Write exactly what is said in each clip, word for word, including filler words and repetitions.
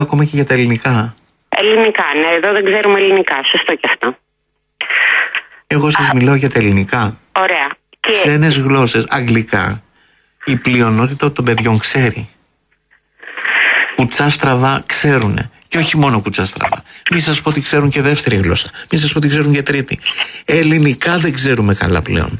ακόμα και για τα ελληνικά. Ελληνικά, ναι, εδώ δεν ξέρουμε ελληνικά. Σωστό και αυτό. Εγώ σας Α, μιλάω για τα ελληνικά. Ωραία. Και... ξένες γλώσσες, αγγλικά, η πλειονότητα των παιδιών ξέρει. Κουτσά στραβά ξέρουνε. Και όχι μόνο κουτσά στραβά. Μη σας πω ότι ξέρουν και δεύτερη γλώσσα. Μη σας πω ότι ξέρουν και τρίτη. Ελληνικά δεν ξέρουμε καλά πλέον.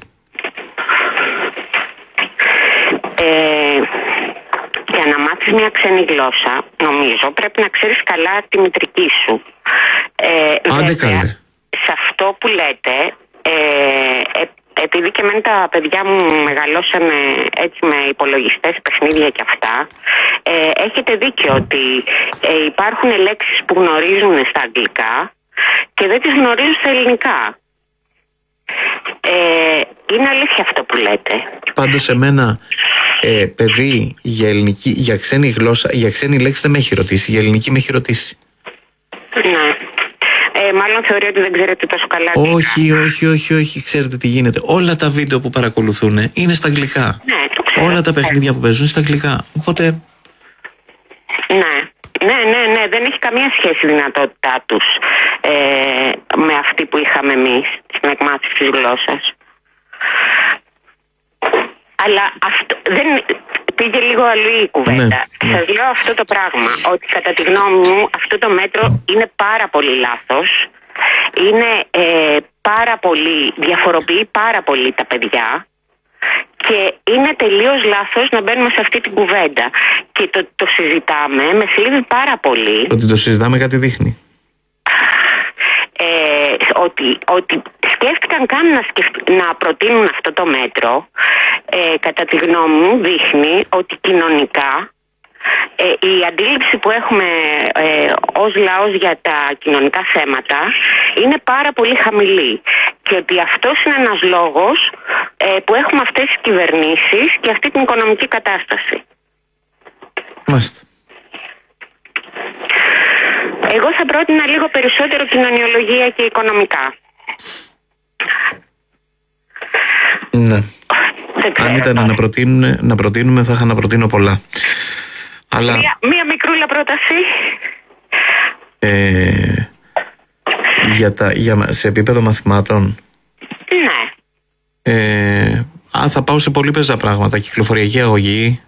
Ε, για να μάθεις μια ξένη γλώσσα, νομίζω, πρέπει να ξέρεις καλά τη μητρική σου. Ε, Άντε βέβαια, καλέ. σε αυτό που λέτε, ε, ε, επειδή και εμένα τα παιδιά μου μεγαλώσανε έτσι με υπολογιστές, παιχνίδια και αυτά, ε, έχετε δίκιο ότι ε, υπάρχουν λέξεις που γνωρίζουν στα αγγλικά και δεν τις γνωρίζουν στα ελληνικά. Ε, είναι αλήθεια αυτό που λέτε. Πάντως εμένα, ε, παιδί, για, ελληνική, για ξένη γλώσσα, για ξένη λέξη δεν με έχει ρωτήσει, για ελληνική με έχει ρωτήσει. Ναι. Ε, μάλλον θεωρεί ότι δεν ξέρετε τόσο καλά. Όχι, όχι, όχι, όχι. Ξέρετε τι γίνεται. Όλα τα βίντεο που παρακολουθούν είναι στα αγγλικά. Ναι, το ξέρω. Όλα τα παιχνίδια που παίζουν είναι στα αγγλικά. Οπότε. Ναι. Ναι, ναι, ναι. Δεν έχει καμία σχέση η δυνατότητά τους ε, με αυτή που είχαμε εμείς στην εκμάθηση της γλώσσας. Αλλά αυτό δεν. Πήγε λίγο αλλού η κουβέντα. Ναι, ναι. Σας λέω αυτό το πράγμα, ότι κατά τη γνώμη μου αυτό το μέτρο είναι πάρα πολύ λάθος. Είναι ε, πάρα πολύ, διαφοροποιεί πάρα πολύ τα παιδιά και είναι τελείως λάθος να μπαίνουμε σε αυτή την κουβέντα. Και το, το συζητάμε, με θλίβει πάρα πολύ. Ότι το συζητάμε κάτι δείχνει. Ε, ότι, ότι σκέφτηκαν καν να, σκεφ... να προτείνουν αυτό το μέτρο, ε, κατά τη γνώμη μου δείχνει ότι κοινωνικά ε, η αντίληψη που έχουμε ε, ως λαός για τα κοινωνικά θέματα είναι πάρα πολύ χαμηλή και ότι αυτός είναι ένας λόγος ε, που έχουμε αυτές τις κυβερνήσεις και αυτή την οικονομική κατάσταση. Μάλιστα. Εγώ θα πρότεινα λίγο περισσότερο κοινωνιολογία και οικονομικά. Ναι. Αν ήταν να, προτείνουν, να προτείνουμε, θα είχα να προτείνω πολλά. Αλλά... Μία, μία μικρούλα πρόταση. Ε, για τα, για, σε επίπεδο μαθημάτων. Ναι. Ε, α, θα πάω σε πολύ πεζά πράγματα. Κυκλοφοριακή αγωγή.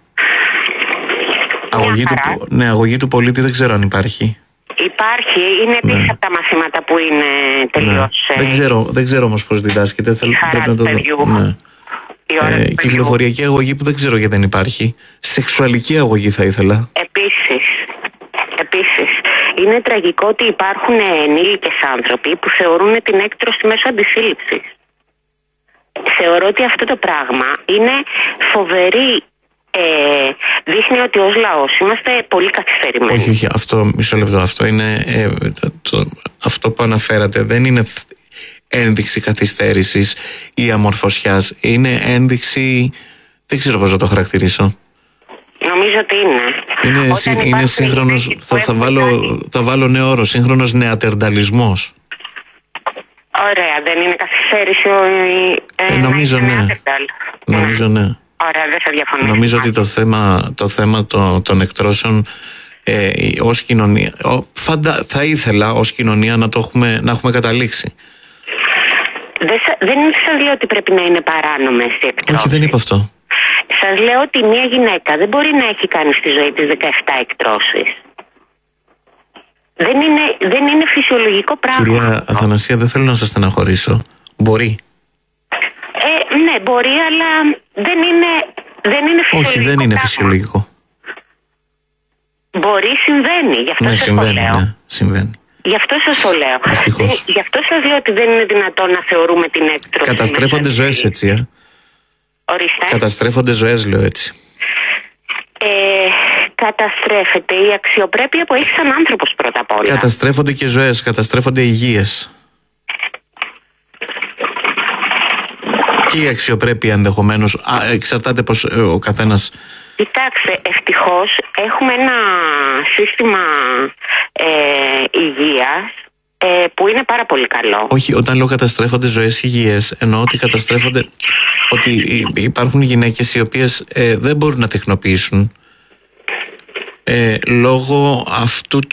Αγωγή του, ναι, αγωγή του πολίτη δεν ξέρω αν υπάρχει. Υπάρχει, είναι επίσης ναι. από τα μαθήματα που είναι τελείως. Ναι. Δεν ξέρω, δεν ξέρω όμως πώς διδάσκεται. Θέλω, πρέπει να το δω. Ναι. Ε, κυκλοφοριακή αγωγή που δεν ξέρω γιατί δεν υπάρχει. Σεξουαλική αγωγή θα ήθελα. Επίσης, επίσης. Είναι τραγικό ότι υπάρχουν ενήλικες άνθρωποι που θεωρούν την έκτρωση μέσω αντισύλληψης. Θεωρώ ότι αυτό το πράγμα είναι φοβερή. Ε, δείχνει ότι ως λαός είμαστε πολύ καθυστερημένοι. Όχι, όχι, αυτό, μισό λεπτό, αυτό είναι ε, το, το, αυτό που αναφέρατε δεν είναι ένδειξη καθυστέρησης ή αμορφωσιάς, είναι ένδειξη, δεν ξέρω πώς να το χαρακτηρίσω. Νομίζω ότι είναι. Είναι, συ, είναι σύγχρονος, θα, θα, βάλω, θα βάλω νέο όρο, σύγχρονος νεατερνταλισμός. Ωραία, δεν είναι καθυστέρηση ε, ε, νομίζω ναι. Νομίζω ναι. Ωραία, δεν θα διαφωνήσω. Νομίζω ότι το θέμα, το θέμα το, των εκτρώσεων ε, ως κοινωνία, ο, φαντα, θα ήθελα ως κοινωνία να το έχουμε, να έχουμε καταλήξει. Δεν, δεν σας λέω ότι πρέπει να είναι παράνομες οι εκτρώσεις. Όχι, δεν είπα αυτό. Σας λέω ότι μια γυναίκα δεν μπορεί να έχει κάνει στη ζωή της δεκαεπτά εκτρώσεις. Δεν είναι, δεν είναι φυσιολογικό πράγμα. Κυρία Αθανασία, δεν θέλω να σας στεναχωρήσω. Μπορεί. Ε, ναι, μπορεί, αλλά δεν είναι, δεν είναι φυσιολογικό. Όχι, δεν είναι πράγμα. Φυσιολογικό. Μπορεί, συμβαίνει. Γι' αυτό ναι, σας συμβαίνει, το λέω. Ναι, συμβαίνει. Γι' αυτό σας το λέω. Δεν, γι' αυτό σας λέω ότι δεν είναι δυνατόν να θεωρούμε την έκτρωση. Καταστρέφονται ζωές έτσι, ε. Ορίστε. Καταστρέφονται ζωές, λέω έτσι. Ε, καταστρέφεται η αξιοπρέπεια που έχει σαν άνθρωπος πρώτα απ' όλα. Καταστρέφονται και ζωές, καταστρέφονται υγείες. Και η αξιοπρέπεια ενδεχομένως, α, εξαρτάται πως ε, ο καθένας... Κοιτάξτε, ευτυχώς έχουμε ένα σύστημα ε, υγείας ε, που είναι πάρα πολύ καλό. Όχι, όταν λέω καταστρέφονται ζωές υγιές, εννοώ ότι καταστρέφονται, ότι υπάρχουν γυναίκες οι οποίες ε, δεν μπορούν να τεχνοποιήσουν ε, λόγω αυτού